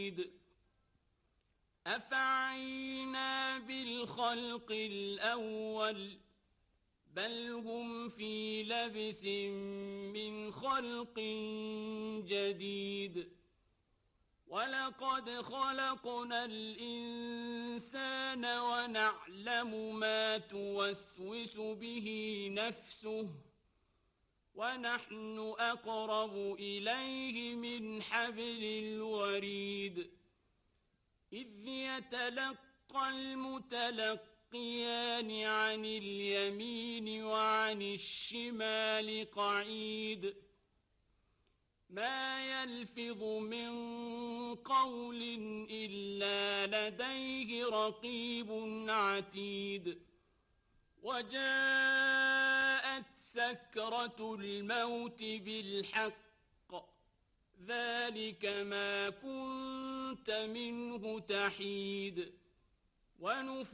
أفعينا بالخلق الأول بل هم في لبس من خلق جديد ولقد خلقنا الإنسان ونعلم ما توسوس به نفسه ونحن أقرب إليه من حبل الوريد إذ يتلقى المتلقيان عن اليمين وعن الشمال قعيد ما يلفظ من قول إلا لديه رقيب عتيد وجاءت سكرة الموت بالحق ذلك ما كنت منه تحيد